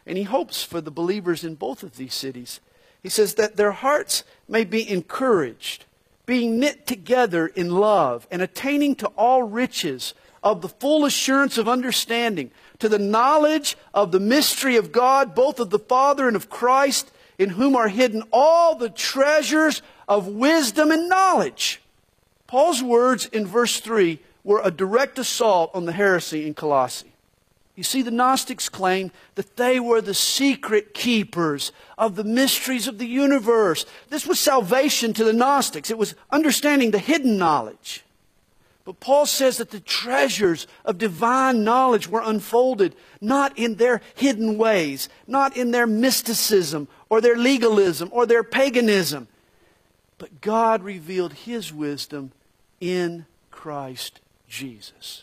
And he hopes for the believers in both of these cities. He says that their hearts may be encouraged, being knit together in love, and attaining to all riches of the full assurance of understanding, to the knowledge of the mystery of God, both of the Father and of Christ, in whom are hidden all the treasures of wisdom and knowledge. Paul's words in verse 3 were a direct assault on the heresy in Colossae. You see, the Gnostics claimed that they were the secret keepers of the mysteries of the universe. This was salvation to the Gnostics. It was understanding the hidden knowledge. But Paul says that the treasures of divine knowledge were unfolded not in their hidden ways, not in their mysticism or their legalism or their paganism. But God revealed His wisdom in Christ Jesus.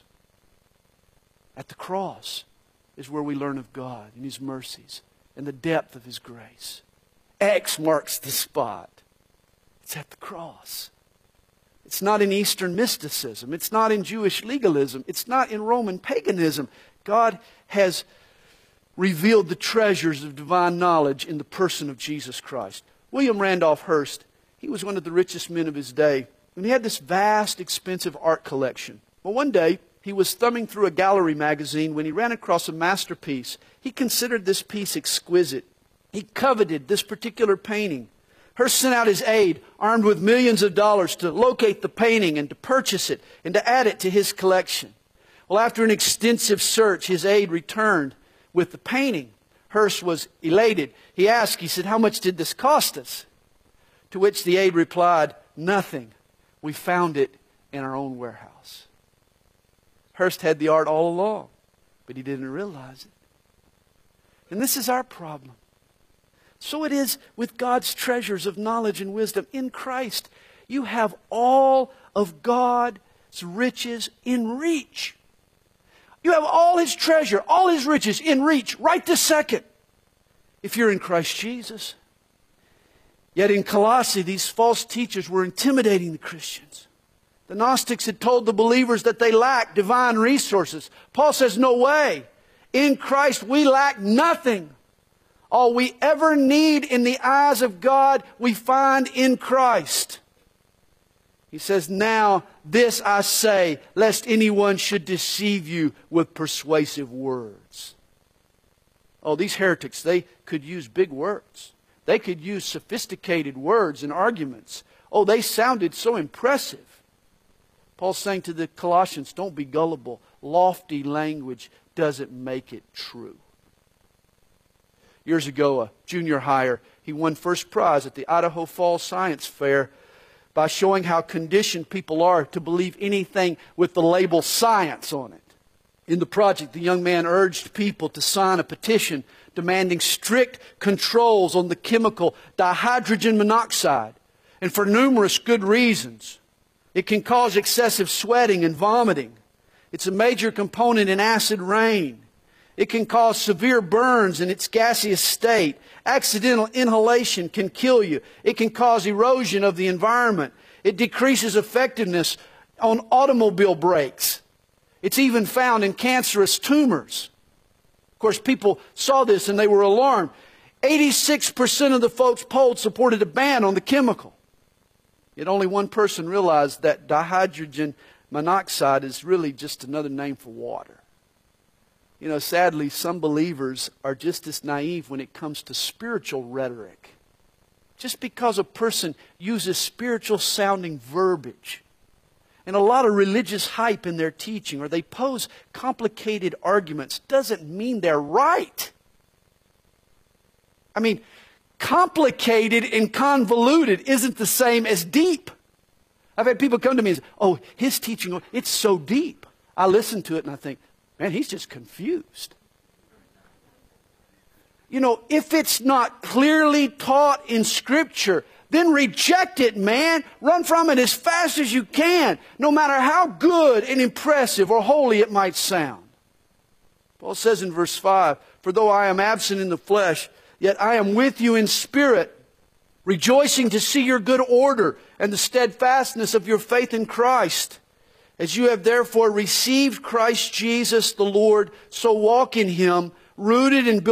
At the cross is where we learn of God and His mercies and the depth of His grace. X marks the spot. It's at the cross. It's not in Eastern mysticism. It's not in Jewish legalism. It's not in Roman paganism. God has revealed the treasures of divine knowledge in the person of Jesus Christ. William Randolph Hearst, he was one of the richest men of his day. And he had this vast, expensive art collection. Well, one day, he was thumbing through a gallery magazine when he ran across a masterpiece. He considered this piece exquisite. He coveted this particular painting. Hearst sent out his aide, armed with millions of dollars, to locate the painting and to purchase it and to add it to his collection. Well, after an extensive search, his aide returned with the painting. Hearst was elated. He asked, he said, "How much did this cost us?" To which the aide replied, "Nothing. We found it in our own warehouse." Hearst had the art all along, but he didn't realize it. And this is our problem. So it is with God's treasures of knowledge and wisdom. In Christ, you have all of God's riches in reach. You have all His treasure, all His riches in reach right this second, if you're in Christ Jesus. Yet in Colossae, these false teachers were intimidating the Christians. The Gnostics had told the believers that they lacked divine resources. Paul says, no way. In Christ, we lack nothing. All we ever need in the eyes of God, we find in Christ. He says, now this I say, lest anyone should deceive you with persuasive words. Oh, these heretics, they could use big words. They could use sophisticated words and arguments. Oh, they sounded so impressive. Paul's saying to the Colossians, don't be gullible. Lofty language doesn't make it true. Years ago, a junior hire, he won first prize at the Idaho Falls Science Fair by showing how conditioned people are to believe anything with the label science on it. In the project, the young man urged people to sign a petition demanding strict controls on the chemical dihydrogen monoxide, and for numerous good reasons. It can cause excessive sweating and vomiting. It's a major component in acid rain. It can cause severe burns in its gaseous state. Accidental inhalation can kill you. It can cause erosion of the environment. It decreases effectiveness on automobile brakes. It's even found in cancerous tumors. Of course, people saw this and they were alarmed. 86% of the folks polled supported a ban on the chemical. Yet only one person realized that dihydrogen monoxide is really just another name for water. You know, sadly, some believers are just as naive when it comes to spiritual rhetoric. Just because a person uses spiritual sounding verbiage and a lot of religious hype in their teaching, or they pose complicated arguments, doesn't mean they're right. I mean, complicated and convoluted isn't the same as deep. I've had people come to me and say, oh, his teaching, it's so deep. I listen to it and I think, man, he's just confused. You know, if it's not clearly taught in Scripture, then reject it, man. Run from it as fast as you can, no matter how good and impressive or holy it might sound. Paul says in verse 5, for though I am absent in the flesh, yet I am with you in spirit, rejoicing to see your good order and the steadfastness of your faith in Christ. As you have therefore received Christ Jesus the Lord, so walk in Him, rooted and built